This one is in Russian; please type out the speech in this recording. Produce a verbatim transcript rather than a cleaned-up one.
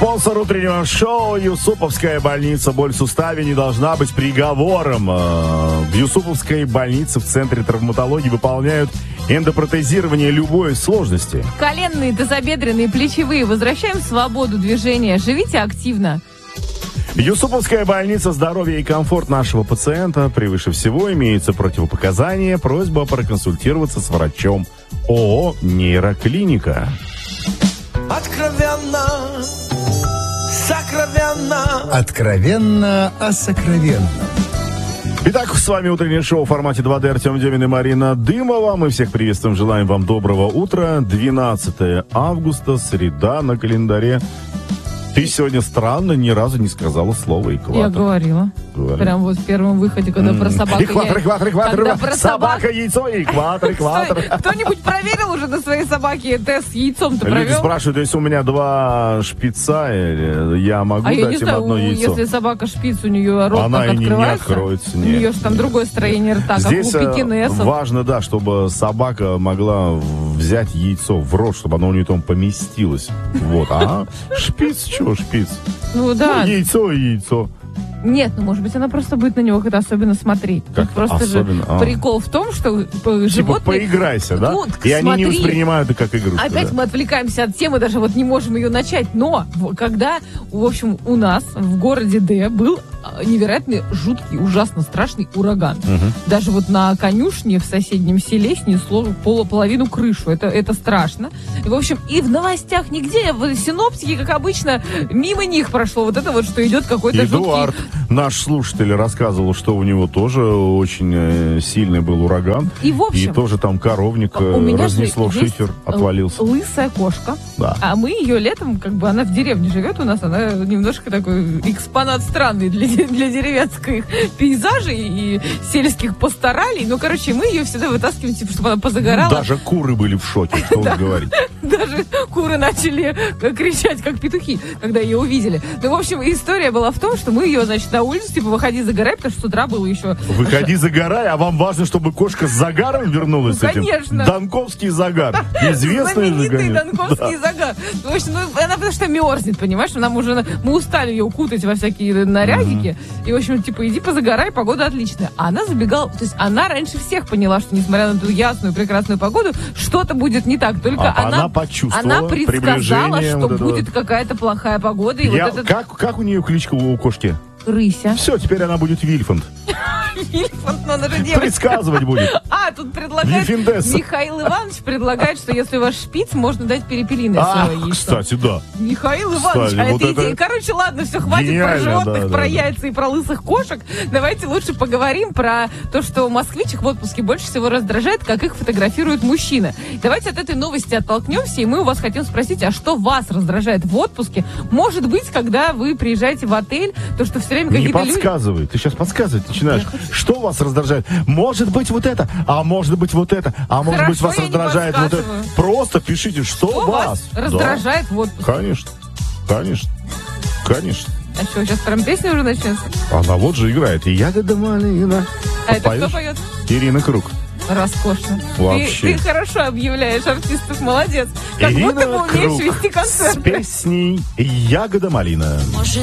Спонсор утреннего шоу Юсуповская больница. Боль в суставе не должна быть приговором. В Юсуповской больнице в Центре травматологии выполняют эндопротезирование любой сложности. Коленные, тазобедренные, плечевые. Возвращаем свободу движения. Живите активно. Юсуповская больница. Здоровье и комфорт нашего пациента превыше всего. Имеются противопоказания. Просьба проконсультироваться с врачом. ООО «Нейроклиника». Откровенно, сокровенно. Откровенно о сокровенном. Итак, с вами утреннее шоу в формате два дэ. Артем Демин и Марина Дымова. Мы всех приветствуем, желаем вам доброго утра. двенадцатое августа, среда на календаре. Ты сегодня странно ни разу не сказала слово «экватор». Я говорила. Говорила. Прям вот в первом выходе, когда mm. про собаку... Экватор, я... экватор, экватор, когда экватор. Про собака, собак... яйцо, экватор, экватор. Кто-нибудь проверил уже на своей собаке тест с яйцом-то провел? Люди спрашивают, если у меня два шпица, я могу а дать я не им знаю, одно яйцо? Если собака шпиц, у нее рот она так и не, открывается? не откроется. Нет, у нее же там нет. другое строение рта, Здесь как у пекинесов. Важно, да, чтобы собака могла взять яйцо в рот, чтобы оно у нее там поместилось. Вот. А шпиц, чего шпиц? Ну да. Ну, яйцо и яйцо. Нет, ну может быть она просто будет на него как-то особенно смотреть. Как Тут просто особенно? же А. прикол в том, что животные... Типа поиграйся, да? Ну, и они смотри. не воспринимают это как игрушку. Опять да? мы отвлекаемся от темы, даже вот не можем ее начать. Но когда, в общем, у нас в городе Д был невероятный, жуткий, ужасно страшный ураган. Угу. Даже вот на конюшне в соседнем селе снесло полу, половину крышу. Это, это страшно. И, в общем, и в новостях нигде, в синоптике, как обычно, мимо них прошло вот это вот, что идет какой-то Эдуард, жуткий... наш слушатель, рассказывал, что у него тоже очень э, сильный был ураган. И, в общем, и тоже там коровник у э, меня разнесло, же шифер отвалился. Лысая кошка. Да. А мы ее летом, как бы она в деревне живет у нас, она немножко такой экспонат странный для, для деревенских пейзажей и сельских пасторалей. Ну, короче, мы ее всегда вытаскиваем, типа, чтобы она позагорала. Даже куры были в шоке, что вы говорите. Даже куры начали кричать, как петухи, когда ее увидели. Ну, в общем, история была в том, что мы ее, значит, на улице, типа, выходи загорай, потому что с утра было еще... Выходи загорай, а вам важно, чтобы кошка с загаром вернулась? Ну, с этим? конечно. Донковский загар. Известный же, Знаменитый конечно. донковский Да. загар. В общем, ну, она потому что мерзнет, понимаешь? Нам уже, мы устали ее укутать во всякие нарядики. Mm-hmm. И, в общем, типа, иди позагорай, погода отличная. А она забегала, то есть она раньше всех поняла, что, несмотря на эту ясную, прекрасную погоду, что-то будет не так. Только А, она, она почувствовала она предсказала, что вот будет какая-то плохая погода. И Я, вот этот... как, как у нее кличка у кошки? Рыся. Все, теперь она будет Вильфанд. Вильфанд, но она же девочка. Предсказывать будет. А, тут предлагает... Вильфиндесса. Михаил Иванович предлагает, что если у вас шпиц, можно дать перепелиное А, свое яйцо. кстати, да. Михаил Иванович, Кстати, а вот это это идея. Короче, ладно, все, хватит гениально, про животных, да, про да, яйца да. и про лысых кошек. Давайте лучше поговорим про то, что москвичек в отпуске больше всего раздражает, как их фотографируют мужчины. Давайте от этой новости оттолкнемся, и мы у вас хотим спросить, а что вас раздражает в отпуске? Может быть, когда вы приезжаете в отель, то, что все время Не какие-то люди... подсказывай, ты сейчас подсказывать начинаешь. Что вас раздражает? Может быть вот это, а может быть вот это, а может Хорошо, быть вас я не раздражает вот это. подсказываю. Просто пишите, что, Что вас, вас раздражает да. в отпуске? Конечно, конечно, конечно. А что, сейчас прям песня уже начнется? Она вот же играет. И ягода малина. А это Поешь? кто поет? Ирина Круг. Роскошно. Вообще. Ты, ты хорошо объявляешь артистов, молодец. Как Ирина будто бы умеешь Круг вести концерты. с песней «Ягода малина». Может,